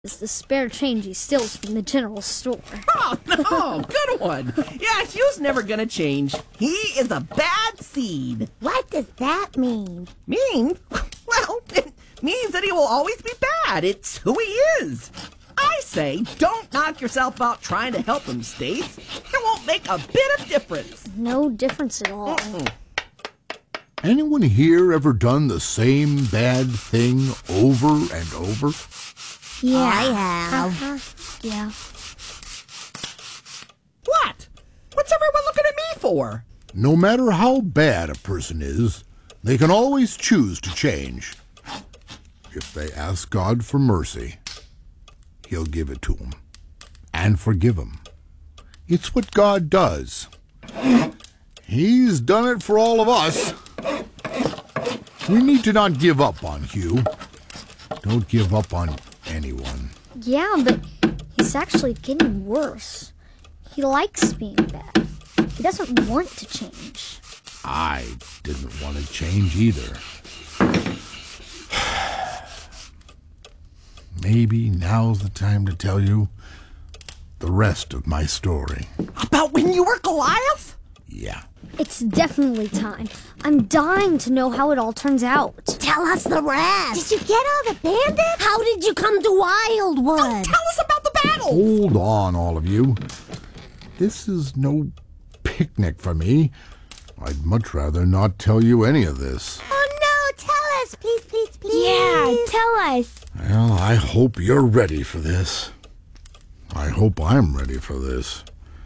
It's the spare change he steals from the general store. Oh, no, good one. Yeah, Hugh's never gonna change. He is a bad seed. What does that mean? Mean? Well, it means that he will always be bad. It's who he is. I say, don't knock yourself out trying to help him, Stace. It won't make a bit of difference. No difference at all. Anyone here ever done the same bad thing over and over? Yeah. I have. Yeah. What? What's everyone looking at me for? No matter how bad a person is, they can always choose to change. If they ask God for mercy, He'll give it to them and forgive them. It's what God does. He's done it for all of us. We need to not give up on Hugh. Don't give up on anyone. Yeah, but he's actually getting worse. He likes being bad. He doesn't want to change. I didn't want to change either. Maybe now's the time to tell you the rest of my story. About when you were Goliath? Yeah. It's definitely time. I'm dying to know how it all turns out. Tell us the rest. Did you get all the bandits? How did you come to Wildwood? Tell us about the battle. Hold on, all of you. This is no picnic for me. I'd much rather not tell you any of this. Oh, no, tell us, please, please, please. Yeah, tell us. Well, I hope you're ready for this. I hope I'm ready for this.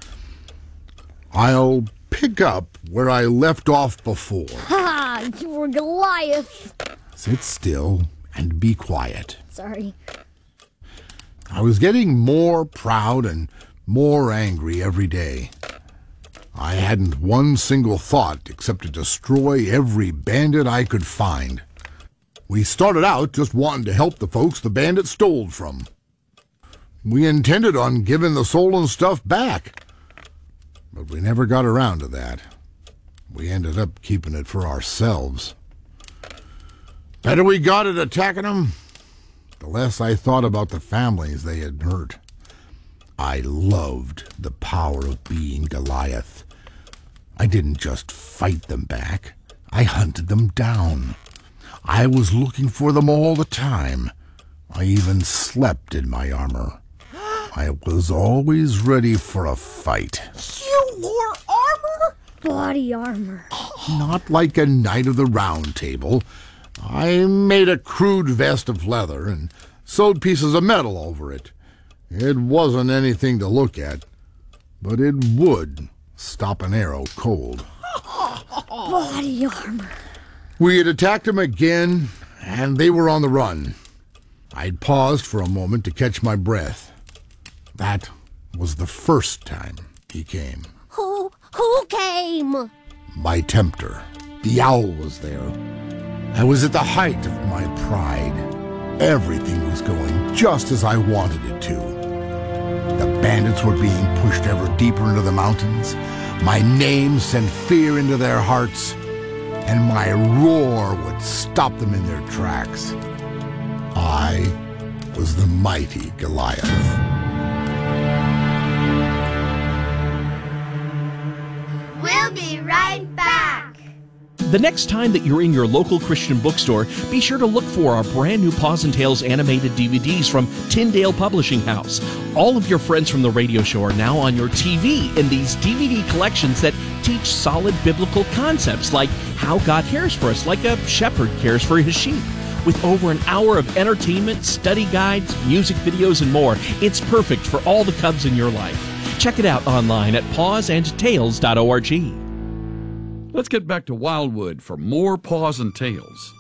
I'll pick up where I left off before. Ha! You were Goliath. Sit still and be quiet. Sorry. I was getting more proud and more angry every day. I hadn't one single thought except to destroy every bandit I could find. We started out just wanting to help the folks the bandits stole from. We intended on giving the stolen stuff back, but we never got around to that. We ended up keeping it for ourselves. Better we got at attacking them, the less I thought about the families they had hurt. I loved the power of being Goliath. I didn't just fight them back. I hunted them down. I was looking for them all the time. I even slept in my armor. I was always ready for a fight. You wore armor? Body armor. Not like a knight of the round table. I made a crude vest of leather and sewed pieces of metal over it. It wasn't anything to look at, but it would stop an arrow cold. Body armor. We had attacked him again, and they were on the run. I'd paused for a moment to catch my breath. That was the first time he came. Who came? My tempter. The owl was there. I was at the height of my pride. Everything was going just as I wanted it to. The bandits were being pushed ever deeper into the mountains. My name sent fear into their hearts, and my roar would stop them in their tracks. I was the mighty Goliath. We'll be right back. The next time that you're in your local Christian bookstore, be sure to look for our brand new Paws and Tales animated DVDs from Tyndale Publishing House. All of your friends from the radio show are now on your TV in these DVD collections that teach solid biblical concepts like how God cares for us, like a shepherd cares for his sheep. With over an hour of entertainment, study guides, music videos, and more, it's perfect for all the cubs in your life. Check it out online at pawsandtales.org. Let's get back to Wildwood for more Paws and Tales.